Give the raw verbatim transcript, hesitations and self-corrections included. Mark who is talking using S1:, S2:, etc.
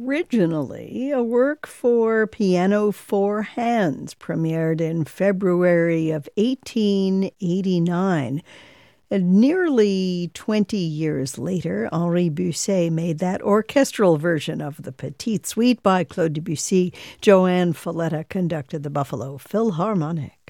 S1: originally a work for piano four hands, premiered in February of eighteen eighty-nine. And nearly twenty years later, Henri Busset made that orchestral version of the Petite Suite by Claude Debussy. Joanne Falletta conducted the Buffalo Philharmonic.